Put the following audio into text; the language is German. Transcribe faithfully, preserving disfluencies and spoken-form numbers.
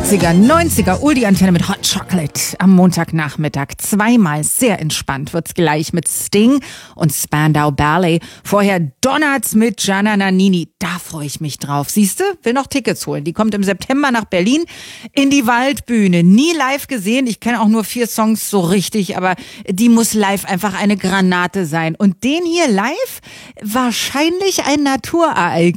achtziger, neunziger, Uldi-Antenne mit Hot Chocolate am Montagnachmittag. Zweimal sehr entspannt wird's gleich mit Sting und Spandau Ballet. Vorher donnert's mit Gianna Nannini. Da freue ich mich drauf. Siehste, will noch Tickets holen. Die kommt im September nach Berlin in die Waldbühne. Nie live gesehen. Ich kenne auch nur vier Songs so richtig, aber die muss live einfach eine Granate sein. Und den hier live? Wahrscheinlich ein Naturereignis.